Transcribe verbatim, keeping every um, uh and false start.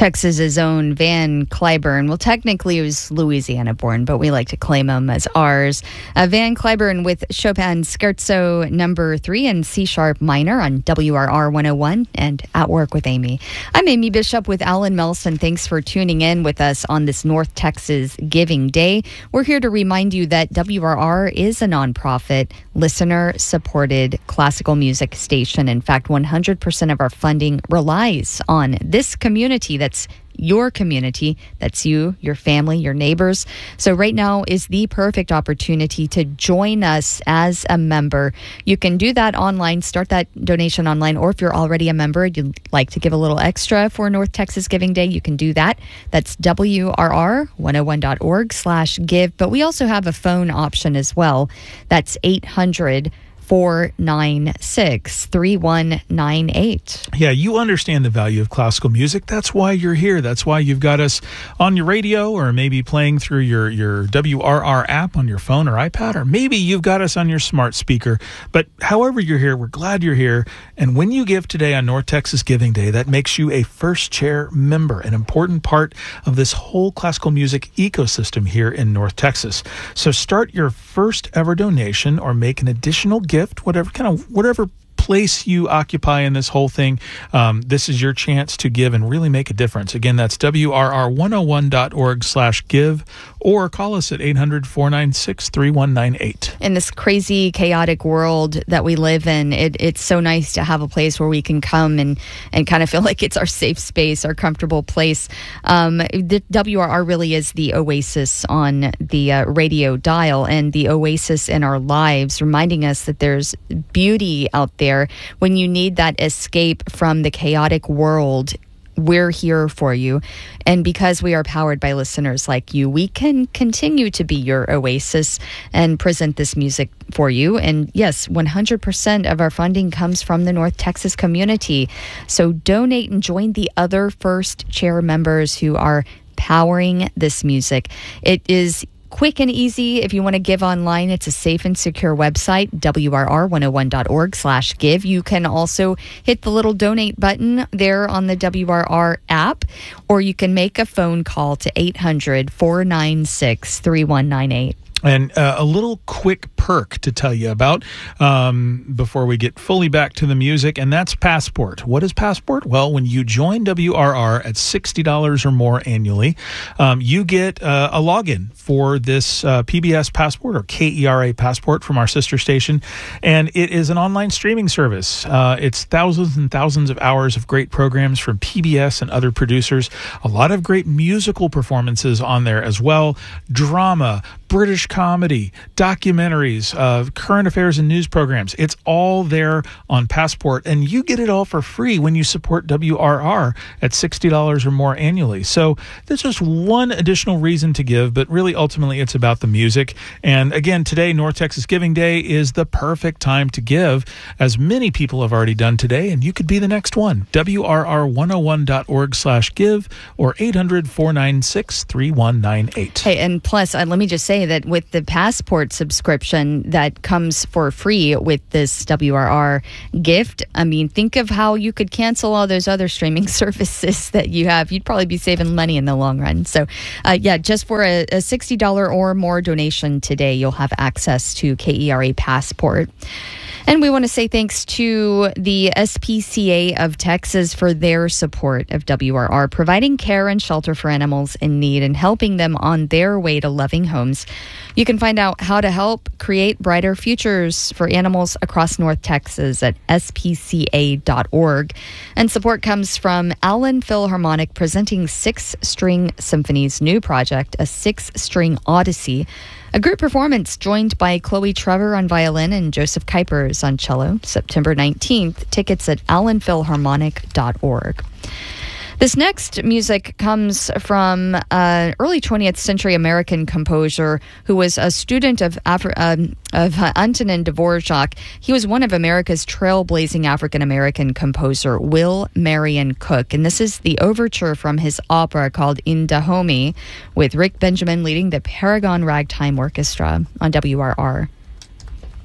Texas's own Van Cliburn. Well, technically it was Louisiana born, but we like to claim him as ours. Uh, Van Cliburn with Chopin Scherzo number three and C sharp minor on W R R one oh one and At Work with Amy. I'm Amy Bishop with Alan Melson. Thanks for tuning in with us on this North Texas Giving Day. We're here to remind you that W R R is a nonprofit, listener-supported classical music station. In fact, one hundred percent of our funding relies on this community. That's your community. That's you, your family, your neighbors. So right now is the perfect opportunity to join us as a member. You can do that online, start that donation online, or if you're already a member, you'd like to give a little extra for North Texas Giving Day, you can do that. That's W R R one oh one dot org slash give. But we also have a phone option as well. That's eight hundred four nine six three one nine eight. Yeah, you understand the value of classical music. That's why you're here. That's why you've got us on your radio, or maybe playing through your, your W R R app on your phone or iPad, or maybe you've got us on your smart speaker. But however you're here, we're glad you're here. And when you give today on North Texas Giving Day, that makes you a First Chair member, an important part of this whole classical music ecosystem here in North Texas. So start your first ever donation or make an additional gift. Whatever kind of whatever place you occupy in this whole thing, um, this is your chance to give and really make a difference. Again, that's W R R one oh one dot org slash give, or call us at eight hundred four nine six three one nine eight. In this crazy, chaotic world that we live in, it, it's so nice to have a place where we can come and, and kind of feel like it's our safe space, our comfortable place. Um, the W R R really is the oasis on the uh, radio dial, and the oasis in our lives, reminding us that there's beauty out there. When you need that escape from the chaotic world, we're here for you. And because we are powered by listeners like you, we can continue to be your oasis and present this music for you. And yes, one hundred percent of our funding comes from the North Texas community. So donate and join the other First Chair members who are powering this music. It is quick and easy. If you want to give online, it's a safe and secure website, W R R one oh one dot org slash give. You can also hit the little donate button there on the W R R app, or you can make a phone call to eight hundred four nine six three one nine eight. And uh, a little quick perk to tell you about um, before we get fully back to the music, and that's Passport. What is Passport? Well, when you join W R R at sixty dollars or more annually, um, you get uh, a login for this uh, P B S Passport, or K E R A Passport, from our sister station, and it is an online streaming service. Uh, it's thousands and thousands of hours of great programs from P B S and other producers, a lot of great musical performances on there as well, drama, British comedy, documentaries, uh, current affairs and news programs. It's all there on Passport, and you get it all for free when you support W R R at sixty dollars or more annually. So there's just one additional reason to give, but really ultimately it's about the music. And again, today, North Texas Giving Day, is the perfect time to give, as many people have already done today, and you could be the next one. W R R one oh one dot org slash give, or eight hundred four nine six three one nine eight. Hey, and plus, uh, let me just say that with the Passport subscription that comes for free with this W R R gift, I mean, think of how you could cancel all those other streaming services that you have. You'd probably be saving money in the long run. So, uh, yeah, just for a, a sixty dollars or more donation today, you'll have access to K E R A Passport. And we want to say thanks to the S P C A of Texas for their support of W R R, providing care and shelter for animals in need and helping them on their way to loving homes. You can find out how to help create brighter futures for animals across North Texas at S P C A dot org. And support comes from Allen Philharmonic, presenting Six String Symphony's new project, A Six-String Odyssey, a group performance joined by Chloe Trevor on violin and Joseph Kuipers on cello, September nineteenth. Tickets at allen philharmonic dot org. This next music comes from an early twentieth century American composer who was a student of Afri- um, of uh, Antonin Dvorak. He was one of America's trailblazing African-American composer, Will Marion Cook. And this is the overture from his opera called In Dahomey, with Rick Benjamin leading the Paragon Ragtime Orchestra on W R R.